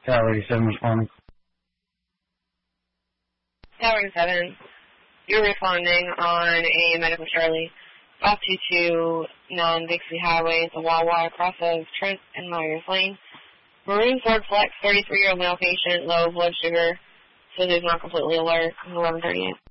Tower 87 responding. Tower 87, you're responding on a medical Charlie. 522 non-Dixie Highway, the Wawa, across of Trent and Myers Lane. Maroon Ford Flex, 33-year-old male patient, low blood sugar, so he's not completely alert, 11:38.